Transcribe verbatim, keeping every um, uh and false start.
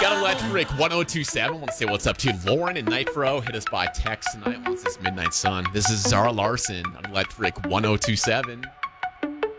Got Electric one oh two seven. Want to say what's up to Lauren and Nitro. Hit us by text tonight. Wants this Midnight Sun. This is Zara Larson on Electric one oh two seven.